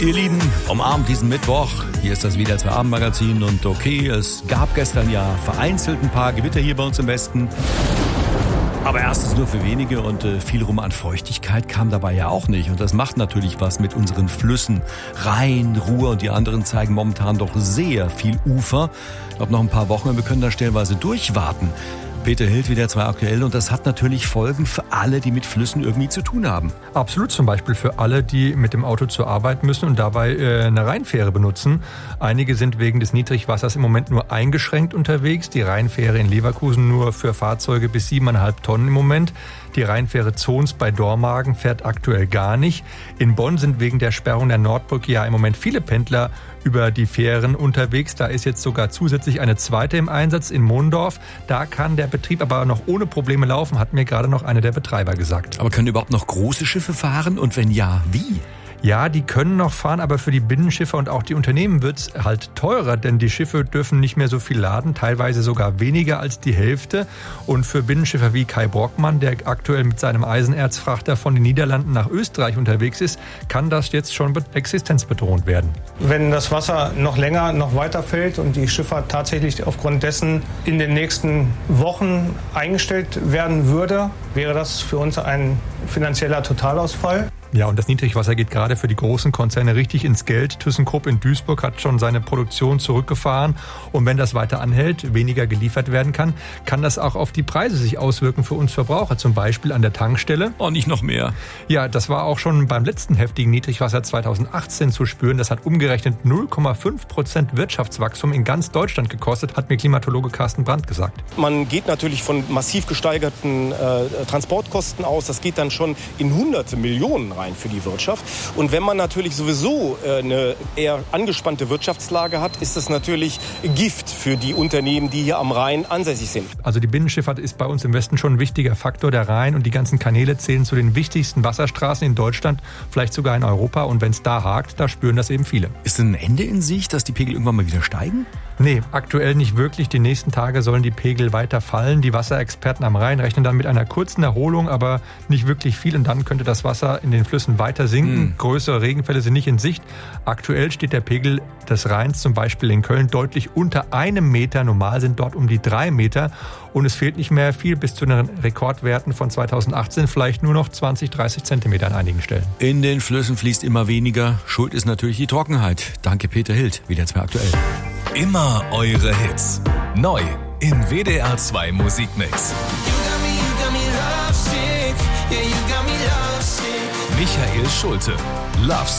Ihr Lieben, umarmt diesen Mittwoch. Hier ist das WDR 2 Abendmagazin und okay, es gab gestern ja vereinzelt ein paar Gewitter hier bei uns im Westen. Aber erstens nur für wenige und viel rum an Feuchtigkeit kam dabei ja auch nicht. Und das macht natürlich was mit unseren Flüssen. Rhein, Ruhr und die anderen zeigen momentan doch sehr viel Ufer. Ich glaube noch ein paar Wochen und wir können da stellenweise durchwarten. Peter Hild, WDR 2 aktuell, und das hat natürlich Folgen für alle, die mit Flüssen irgendwie zu tun haben. Absolut, zum Beispiel für alle, die mit dem Auto zur Arbeit müssen und dabei eine Rheinfähre benutzen. Einige sind wegen des Niedrigwassers im Moment nur eingeschränkt unterwegs. Die Rheinfähre in Leverkusen nur für Fahrzeuge bis 7,5 Tonnen im Moment. Die Rheinfähre Zons bei Dormagen fährt aktuell gar nicht. In Bonn sind wegen der Sperrung der Nordbrücke ja im Moment viele Pendler über die Fähren unterwegs. Da ist jetzt sogar zusätzlich eine zweite im Einsatz in Mondorf. Da kann der Betrieb aber noch ohne Probleme laufen, hat mir gerade noch einer der Betreiber gesagt. Aber können überhaupt noch große Schiffe fahren und wenn ja, wie? Ja, die können noch fahren, aber für die Binnenschiffe und auch die Unternehmen wird's halt teurer, denn die Schiffe dürfen nicht mehr so viel laden, teilweise sogar weniger als die Hälfte. Und für Binnenschiffer wie Kai Brockmann, der aktuell mit seinem Eisenerzfrachter von den Niederlanden nach Österreich unterwegs ist, kann das jetzt schon existenzbedrohend werden. Wenn das Wasser noch länger, noch weiter fällt und die Schifffahrt tatsächlich aufgrund dessen in den nächsten Wochen eingestellt werden würde, wäre das für uns ein finanzieller Totalausfall. Ja, und das Niedrigwasser geht gerade für die großen Konzerne richtig ins Geld. ThyssenKrupp in Duisburg hat schon seine Produktion zurückgefahren. Und wenn das weiter anhält, weniger geliefert werden kann, kann das auch auf die Preise sich auswirken für uns Verbraucher, zum Beispiel an der Tankstelle. Oh, nicht noch mehr. Ja, das war auch schon beim letzten heftigen Niedrigwasser 2018 zu spüren. Das hat umgerechnet 0,5% Wirtschaftswachstum in ganz Deutschland gekostet, hat mir Klimatologe Carsten Brandt gesagt. Man geht natürlich von massiv gesteigerten Transportkosten aus. Das geht dann schon in hunderte Millionen rein für die Wirtschaft. Und wenn man natürlich sowieso eine eher angespannte Wirtschaftslage hat, ist das natürlich Gift für die Unternehmen, die hier am Rhein ansässig sind. Also die Binnenschifffahrt ist bei uns im Westen schon ein wichtiger Faktor. Der Rhein und die ganzen Kanäle zählen zu den wichtigsten Wasserstraßen in Deutschland, vielleicht sogar in Europa. Und wenn es da hakt, da spüren das eben viele. Ist denn ein Ende in Sicht, dass die Pegel irgendwann mal wieder steigen? Nee, aktuell nicht wirklich. Die nächsten Tage sollen die Pegel weiter fallen. Die Wasserexperten am Rhein rechnen dann mit einer kurzen Erholung, aber nicht wirklich viel. Und dann könnte das Wasser in den Flüssen weiter sinken. Größere Regenfälle sind nicht in Sicht. Aktuell steht der Pegel des Rheins zum Beispiel in Köln deutlich unter 1 Meter. Normal sind dort um die 3 Meter. Und es fehlt nicht mehr viel bis zu den Rekordwerten von 2018. Vielleicht nur noch 20, 30 Zentimeter an einigen Stellen. In den Flüssen fließt immer weniger. Schuld ist natürlich die Trockenheit. Danke Peter Hild, WDR 2 aktuell. Immer eure Hits. Neu im WDR 2 Musikmix. Michael Schulte. Love